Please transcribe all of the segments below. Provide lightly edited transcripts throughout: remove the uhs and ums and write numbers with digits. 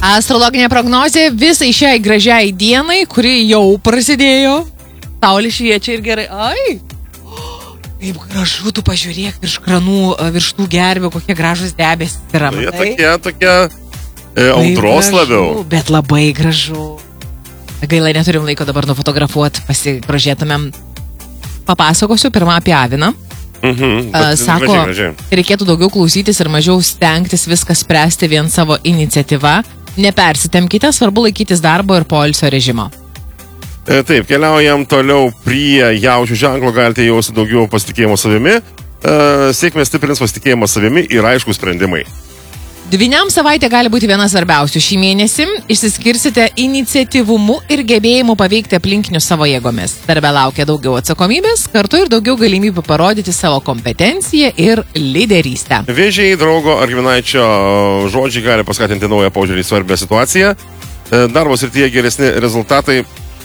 Astrologinė prognozė visai šiai gražiai dienai, kuri jau prasidėjo. Saulė šviečia ir gerai. Ai, kaip gražu, tu pažiūrėk virš kranų, virš tų gervių, kokie gražus debesis yra. Jie tokie audros labiau. Bet labai gražu. Gaila, neturim laiko dabar nufotografuoti, pasigrožėtumėm. Papasakosiu pirmą apie aviną. Sako, reikėtų daugiau klausytis ir mažiau stengtis viską spręsti vien savo iniciatyva. Nepersitemkite, svarbu laikytis darbo ir poilsio režimo. Taip, keliaujam toliau prie jaučių ženklo, galite jausti daugiau pasitikėjimo savimi. Sėkmė stiprins pasitikėjimą savimi ir aiškūs sprendimai. Dvyniam savaitė gali būti viena svarbiausių. Šį mėnesį išsiskirsite iniciatyvumu ir gebėjimu paveikti aplinkinius savo jėgomis. Darbe laukia daugiau atsakomybės, kartu ir daugiau galimybių parodyti savo kompetenciją ir lyderystę. Vėžiai, draugo ar giminaičio žodžiai gali paskatinti naują požiūrį į svarbią situaciją. Darbo srityje geresni rezultatai.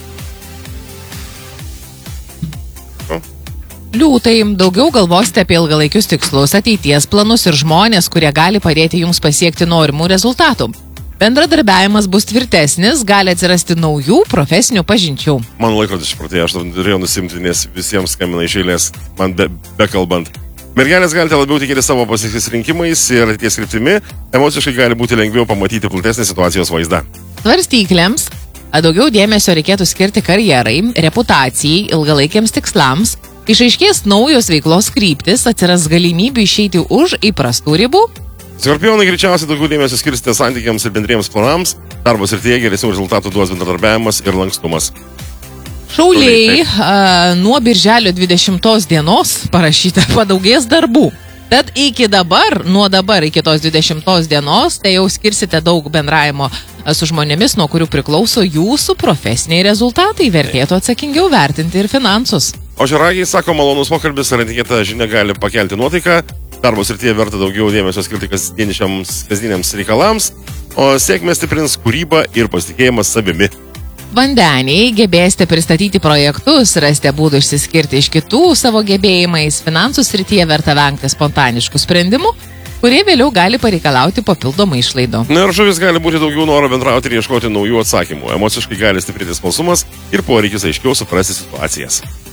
Liūtai, daugiau galvosite apie ilgalaikius tikslus, ateities planus ir žmonės, kurie gali padėti jums pasiekti norimų rezultatų. Bendradarbiavimas bus tvirtesnis, gali atsirasti naujų profesinių pažinčių. Mano laikrodis išpratėjo, aš turėjau nusimti, nes visiems skambina iš eilės, man bekalbant. Mergelės galite labiau tikėti savo pasirinkimais ir ateities kryptimi, emociškai gali būti lengviau pamatyti platesnį situacijos vaizdą. Svarstyklėms, daugiau dėmesio reikėtų skirti karjerai, reputacijai, ilgalaikiams tikslams. Išaiškės naujos veiklos kryptis, atsiras galimybių išeiti už įprastų ribų. Skorpionai greičiausiai daugiau dėmesio skirsite santykiams ir bendriems planams, darbo srityje geresnių rezultatų duos bendradarbiavimas ir lankstumas. Šauliai, nuo birželio 20 dienos parašyta padaugės darbų. Tad nuo dabar iki tos 20 dienos, tai jau skirsite daug bendravimo su žmonėmis, nuo kurių priklauso jūsų profesiniai rezultatai, vertėtų atsakingiau vertinti ir finansus. O Žiragiai sako, malonus pokalbis ar netikėta žinia gali pakelti nuotaiką, darbo srityje verta daugiau dėmesio skirti kasdieniams reikalams, o sėkmė stiprins kūrybą ir pasitikėjimą savimi. Vandeniai, gebėsite pristatyti projektus, rasite būdų išsiskirti iš kitų savo gebėjimais, finansų srityje verta vengti spontaniškų sprendimų, kurie vėliau gali pareikalauti papildomų išlaidų. Na ir žuvis gali būti daugiau noro bendrauti ir ieškoti naujų atsakymų. Emociškai gali stiprėti smalsumas ir poreikis aiškiau suprasti situacijas.